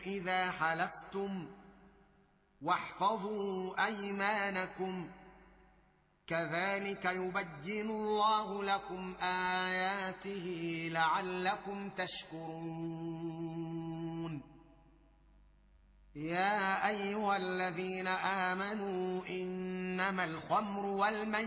إذا حلفتم واحفظوا أيمانكم كذلك يبين الله لكم آياته لعلكم تشكرون يا أيها الذين آمنوا إنما الخمر والميسر